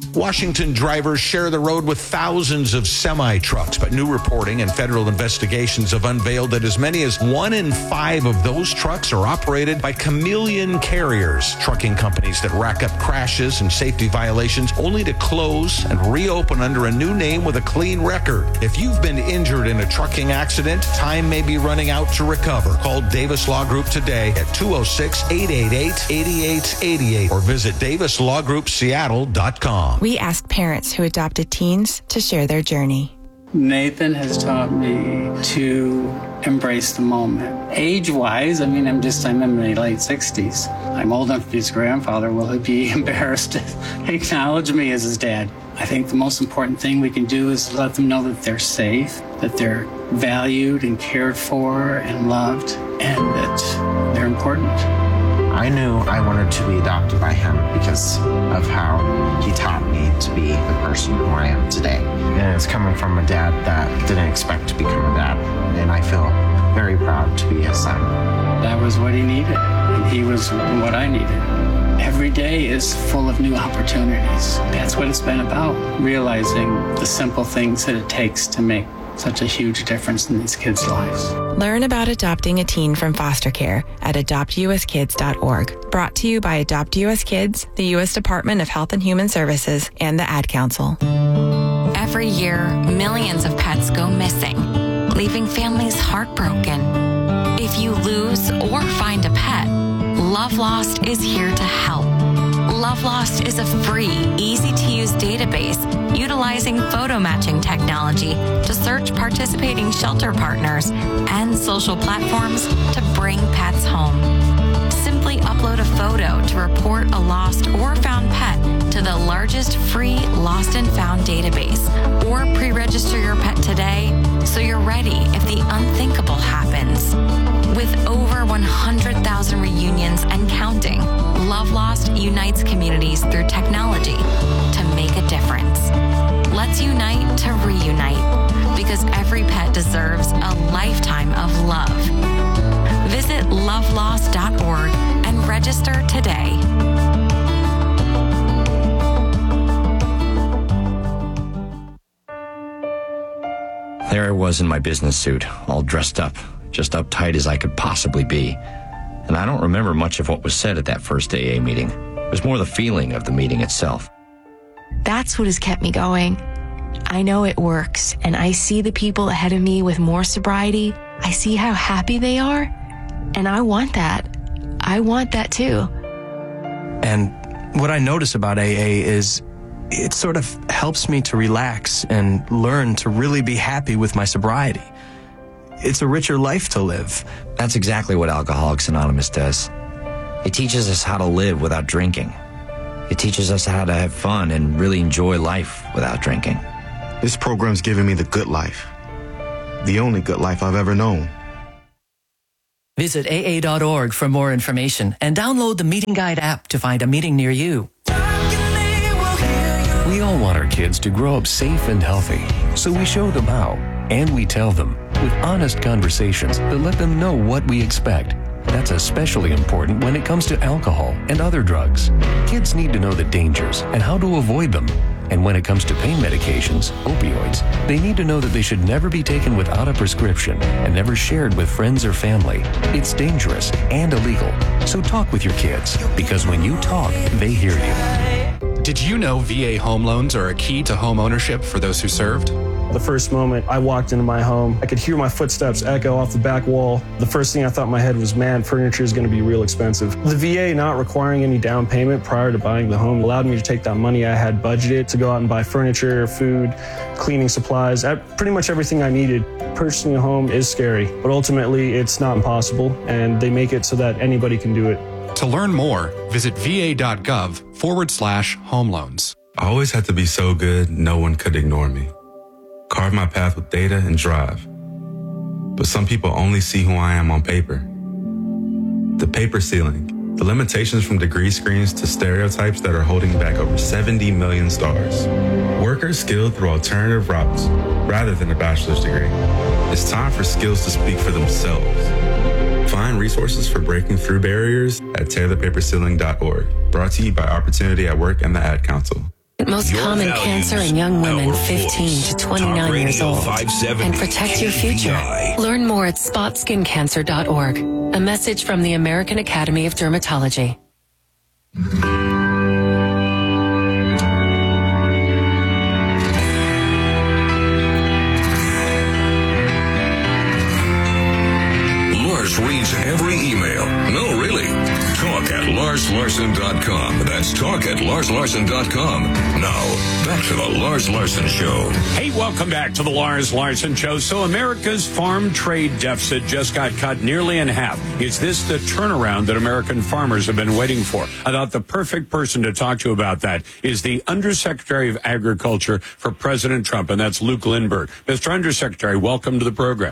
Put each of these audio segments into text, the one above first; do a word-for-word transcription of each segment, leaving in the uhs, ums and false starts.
Washington drivers share the road with thousands of semi-trucks, but new reporting and federal investigations have unveiled that as many as one in five of those trucks are operated by chameleon carriers, trucking companies that rack up crashes and safety violations only to close and reopen under a new name with a clean record. If you've been injured in a trucking accident, time may be running out to recover. Call Davis Law Group today at two oh six, eight eight eight, eight eight eight eight or visit davis law group seattle dot com. We ask parents who adopted teens to share their journey. Nathan has taught me to embrace the moment. Age-wise, I mean, I'm just, I'm in my late sixties. I'm old enough to be his grandfather. Will he be embarrassed to acknowledge me as his dad? I think the most important thing we can do is let them know that they're safe, that they're valued and cared for and loved, and that they're important. I knew I wanted to be adopted by him because of how he taught me to be the person who I am today. And it's coming from a dad that didn't expect to become a dad. And I feel very proud to be his son. That was what he needed, and he was what I needed. Every day is full of new opportunities. That's what it's been about, realizing the simple things that it takes to make such a huge difference in these kids' lives. Learn about adopting a teen from foster care at adopt u s kids dot org. Brought to you by Adopt U S Kids, the U S Department of Health and Human Services, and the Ad Council. Every year, millions of pets go missing, leaving families heartbroken. If you lose or find a pet, Love Lost is here to help. Love Lost is a free, easy-to-use database utilizing photo matching technology to search participating shelter partners and social platforms to bring pets home. Simply upload a photo to report a lost or found pet to the largest free lost and found database, or pre-register your pet today so you're ready if the unthinkable happens. With over one hundred thousand reunions and counting, Love Lost unites communities through technology to make a difference. Let's unite to reunite, because every pet deserves a lifetime of love. Visit love lost dot org and register today. There I was in my business suit, all dressed up, just uptight as I could possibly be. And I don't remember much of what was said at that first A A meeting. It was more the feeling of the meeting itself. That's what has kept me going. I know it works, and I see the people ahead of me with more sobriety. I see how happy they are, and I want that. I want that too. And what I notice about A A is it sort of helps me to relax and learn to really be happy with my sobriety. It's a richer life to live. That's exactly what Alcoholics Anonymous does. It teaches us how to live without drinking. It teaches us how to have fun and really enjoy life without drinking. This program's giving me the good life. The only good life I've ever known. Visit A A dot org for more information and download the Meeting Guide app to find a meeting near you. We all want our kids to grow up safe and healthy, so we show them how, and we tell them with honest conversations that let them know what we expect. That's especially important when it comes to alcohol and other drugs. Kids need to know the dangers and how to avoid them. And when it comes to pain medications, opioids, they need to know that they should never be taken without a prescription and never shared with friends or family. It's dangerous and illegal. So talk with your kids, because when you talk, they hear you. Did you know V A home loans are a key to home ownership for those who served? The first moment I walked into my home, I could hear my footsteps echo off the back wall. The first thing I thought in my head was, man, furniture is going to be real expensive. The V A not requiring any down payment prior to buying the home allowed me to take that money I had budgeted to go out and buy furniture, food, cleaning supplies, pretty much everything I needed. Purchasing a home is scary, but ultimately it's not impossible, and they make it so that anybody can do it. To learn more, visit va.gov forward slash home loans. I always had to be so good, no one could ignore me. Carve my path with data and drive. But some people only see who I am on paper. The paper ceiling, the limitations from degree screens to stereotypes that are holding back over seventy million stars. Workers skilled through alternative routes rather than a bachelor's degree. It's time for skills to speak for themselves. Find resources for breaking through barriers at taylor paper ceiling dot org. Brought to you by Opportunity at Work and the Ad Council. most Your common values, cancer in young women our fifteen voice. to twenty-nine Talk years Radio old. five seventy And protect your future. K V I. Learn more at spot skin cancer dot org. A message from the American Academy of Dermatology. Lars reads every email. No, really. Talk at lars larson dot com. That's talk at lars larson dot com. Now, back to the Lars Larson Show. Hey, welcome back to the Lars Larson Show. So America's farm trade deficit just got cut nearly in half. Is this the turnaround that American farmers have been waiting for? I thought the perfect person to talk to about that is the Undersecretary of Agriculture for President Trump, and that's Luke Lindberg. Mister Undersecretary, welcome to the program.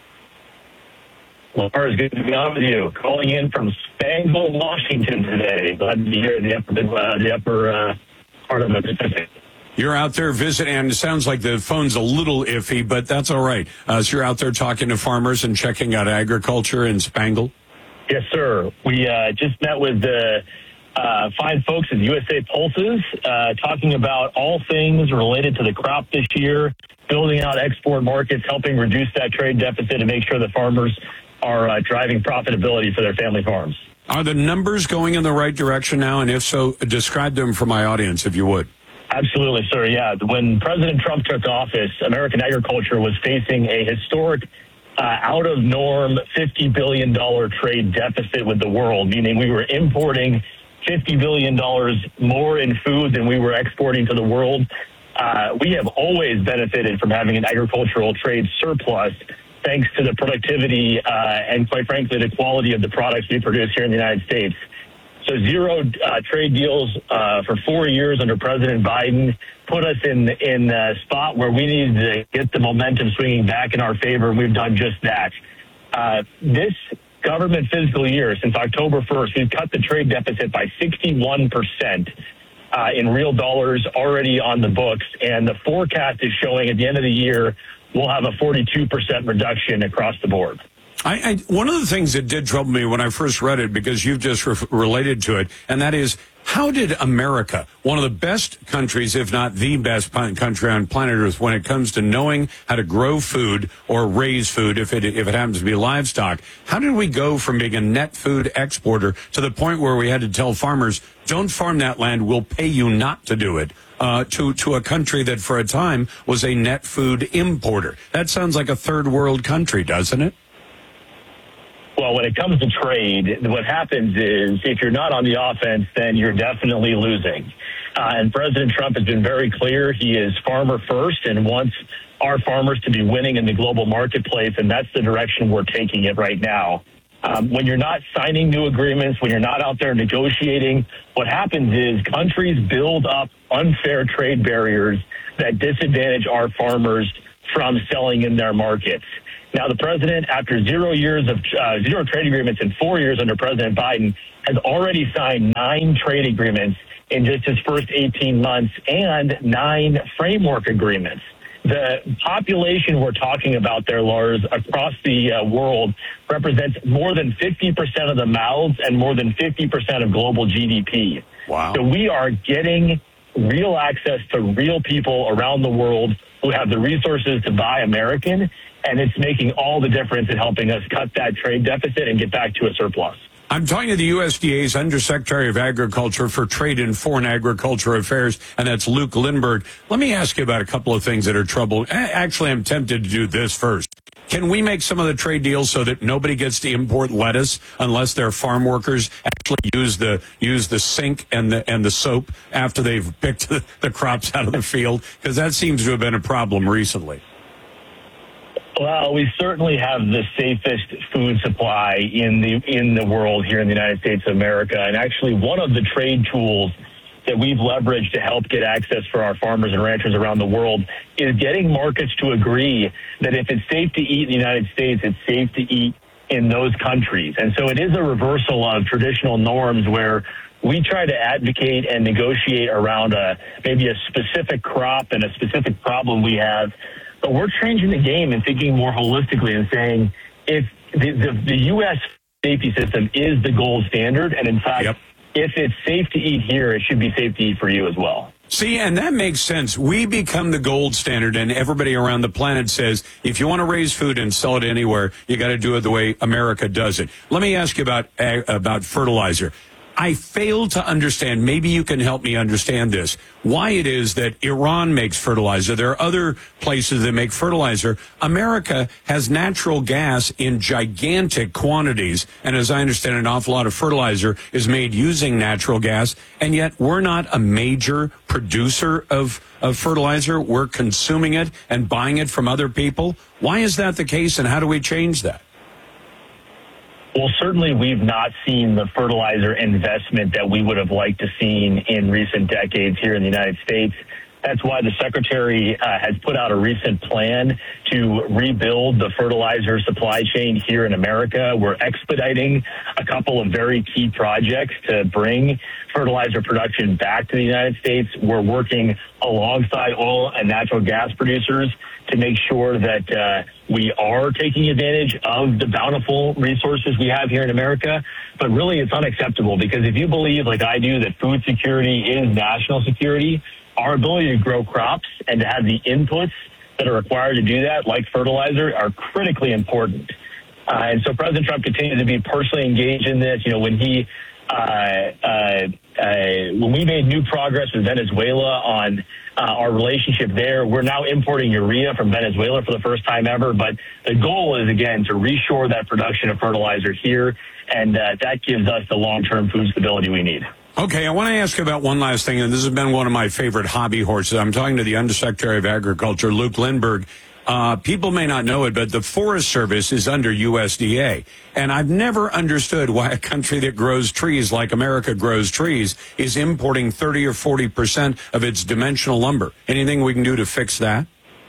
Lars, good to be on with you. Calling in from Spangle, Washington today. Glad to be here in the upper, uh, the upper uh, part of the Pacific. You're out there visiting, and it sounds like the phone's a little iffy, but that's all right. Uh, so you're out there talking to farmers and checking out agriculture in Spangle? Yes, sir. We uh, just met with the uh, fine folks at U S A Pulses, uh, talking about all things related to the crop this year, building out export markets, helping reduce that trade deficit and make sure the farmers are uh, driving profitability for their family farms. Are the numbers going in the right direction now? And if so, describe them for my audience, if you would. Absolutely, sir. Yeah. When President Trump took office, American agriculture was facing a historic, uh, out of norm fifty billion dollars trade deficit with the world, meaning we were importing fifty billion dollars more in food than we were exporting to the world. Uh, we have always benefited from having an agricultural trade surplus, thanks to the productivity uh, and, quite frankly, the quality of the products we produce here in the United States. So zero uh, trade deals uh, for four years under President Biden put us in in a spot where we needed to get the momentum swinging back in our favor, and we've done just that. Uh, this government fiscal year, since October first, we've cut the trade deficit by sixty-one percent uh, in real dollars already on the books, and the forecast is showing at the end of the year we'll have a forty-two percent reduction across the board. I, I, one of the things that did trouble me when I first read it, because you've just re- related to it, and that is, how did America, one of the best countries, if not the best country on planet Earth, when it comes to knowing how to grow food or raise food, if it if it happens to be livestock, how did we go from being a net food exporter to the point where we had to tell farmers, don't farm that land, we'll pay you not to do it, uh, to, to a country that for a time was a net food importer? That sounds like a third world country, doesn't it? Well, when it comes to trade, what happens is if you're not on the offense, then you're definitely losing. Uh, and President Trump has been very clear. He is farmer first and wants our farmers to be winning in the global marketplace, and that's the direction we're taking it right now. Um, when you're not signing new agreements, when you're not out there negotiating, what happens is countries build up unfair trade barriers that disadvantage our farmers from selling in their markets. Now, the president, after zero years of uh, zero trade agreements and four years under President Biden, has already signed nine trade agreements in just his first eighteen months and nine framework agreements. The population we're talking about there, Lars, across the uh, world represents more than fifty percent of the mouths and more than fifty percent of global G D P. Wow. So we are getting real access to real people around the world who have the resources to buy American, and it's making all the difference in helping us cut that trade deficit and get back to a surplus. I'm talking to the U S D A's Undersecretary of Agriculture for Trade and Foreign Agriculture Affairs, and that's Luke Lindberg. Let me ask you about a couple of things that are trouble. Actually, I'm tempted to do this first. Can we make some of the trade deals so that nobody gets to import lettuce unless their farm workers actually use the use the sink and the and the soap after they've picked the, the crops out of the field? Because that seems to have been a problem recently. Well, we certainly have the safest food supply in the in the world here in the United States of America. And actually, one of the trade tools that we've leveraged to help get access for our farmers and ranchers around the world is getting markets to agree that if it's safe to eat in the United States, it's safe to eat in those countries. And so it is a reversal of traditional norms where we try to advocate and negotiate around a maybe a specific crop and a specific problem we have. But we're changing the game and thinking more holistically and saying if the, the, the U S safety system is the gold standard, and in fact, yep. if it's safe to eat here, it should be safe to eat for you as well. See, and that makes sense. We become the gold standard, and everybody around the planet says, if you want to raise food and sell it anywhere, you got to do it the way America does it. Let me ask you about uh, about fertilizer. I fail to understand, maybe you can help me understand this, why it is that Iran makes fertilizer. There are other places that make fertilizer. America has natural gas in gigantic quantities, and as I understand, an awful lot of fertilizer is made using natural gas, and yet we're not a major producer of, of fertilizer. We're consuming it and buying it from other people. Why is that the case, and how do we change that? Well, certainly we've not seen the fertilizer investment that we would have liked to seen in recent decades here in the United States. That's why the Secretary uh, has put out a recent plan to rebuild the fertilizer supply chain here in America. We're expediting a couple of very key projects to bring fertilizer production back to the United States. We're working alongside oil and natural gas producers to make sure that uh, we are taking advantage of the bountiful resources we have here in America. But really, it's unacceptable, because if you believe, like I do, that food security is national security, our ability to grow crops and to have the inputs that are required to do that, like fertilizer, are critically important. Uh, and so President Trump continues to be personally engaged in this. You know, when he uh, uh, uh, when we made new progress with Venezuela on uh, our relationship there, we're now importing urea from Venezuela for the first time ever. But the goal is, again, to reshore that production of fertilizer here, and uh, that gives us the long-term food stability we need. Okay, I want to ask you about one last thing, and this has been one of my favorite hobby horses. I'm talking to the Undersecretary of Agriculture, Luke Lindberg. Uh, people may not know it, but the Forest Service is under U S D A. And I've never understood why a country that grows trees like America grows trees is importing thirty or forty percent of its dimensional lumber. Anything we can do to fix that?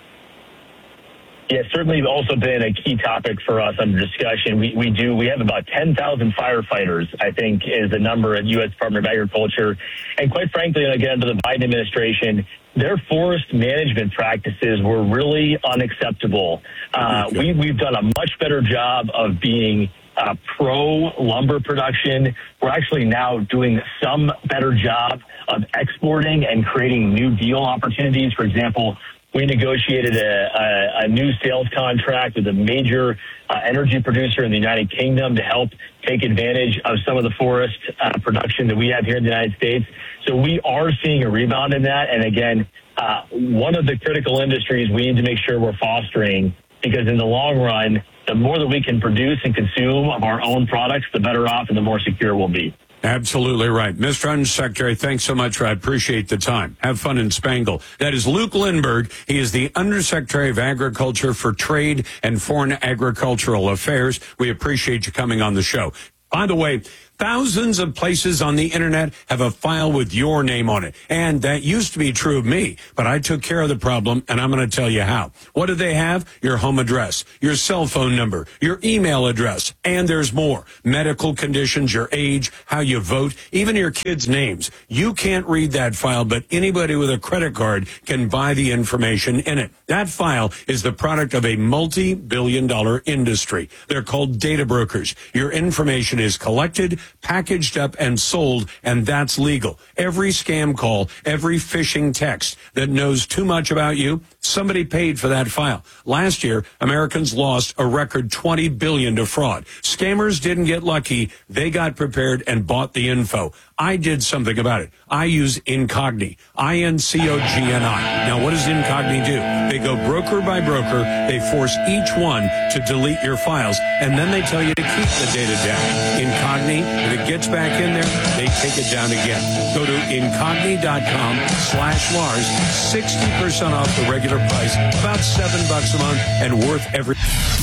Yeah, certainly also been a key topic for us under discussion. We we do, we have about ten thousand firefighters, I think, is the number at U S Department of Agriculture. And quite frankly, and again, under the Biden administration, their forest management practices were really unacceptable. Uh, we, we've done a much better job of being uh, pro lumber production. We're actually now doing some better job of exporting and creating new deal opportunities. For example, we negotiated a, a, a new sales contract with a major uh, energy producer in the United Kingdom to help take advantage of some of the forest uh, production that we have here in the United States. So we are seeing a rebound in that. And again, uh, one of the critical industries we need to make sure we're fostering, because in the long run, the more that we can produce and consume of our own products, the better off and the more secure we'll be. Absolutely right. Mister Undersecretary, thanks so much. I appreciate the time. Have fun in Spangle. That is Luke Lindberg. He is the Undersecretary of Agriculture for Trade and Foreign Agricultural Affairs. We appreciate you coming on the show. By the way, thousands of places on the internet have a file with your name on it. And that used to be true of me, but I took care of the problem, and I'm going to tell you how. What do they have? Your home address, your cell phone number, your email address, and there's more. Medical conditions, your age, how you vote, even your kids' names. You can't read that file, but anybody with a credit card can buy the information in it. That file is the product of a multi-billion dollar industry. They're called data brokers. Your information is collected, packaged up, and sold, and that's legal. Every scam call, every phishing text that knows too much about you, somebody paid for that file. Last year, Americans lost a record twenty billion dollars to fraud. Scammers didn't get lucky. They got prepared and bought the info. I did something about it. I use Incogni, I N C O G N I. Now, what does Incogni do? They go broker by broker. They force each one to delete your files, and then they tell you to keep the data down. Incogni, if it gets back in there, they take it down again. Go to Incogni.com slash Lars, sixty percent off the regular price, about seven bucks a month, and worth every...